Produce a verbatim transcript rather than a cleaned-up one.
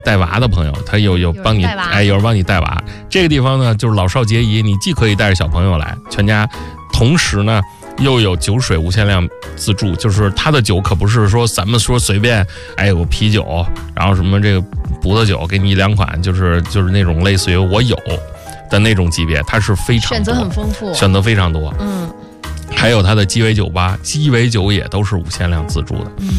带娃的朋友，他有有帮你，哎，有人帮你带娃。这个地方呢，就是老少皆宜，你既可以带着小朋友来，全家，同时呢又有酒水无限量自助，就是他的酒可不是说咱们说随便，哎，有啤酒，然后什么这个葡萄酒给你一两款，就是就是那种类似于我有的那种级别，它是非常多选择很丰富， 选择非常多， 嗯。 还有它的鸡尾酒吧，鸡尾酒也都是无限量自助的。 嗯